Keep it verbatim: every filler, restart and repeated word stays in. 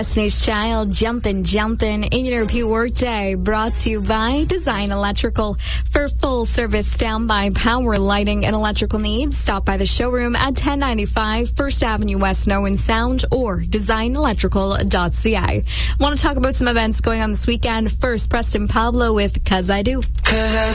Destiny's Child, Jumpin' Jumpin' in your repeat workday, brought to you by Design Electrical. For full service standby power, lighting, and electrical needs, stop by the showroom at ten ninety-five First Avenue West, Norwin Sound, or design electrical dot c a. Want to talk about some events going on this weekend? First, Preston Pablo with 'Cause I Do.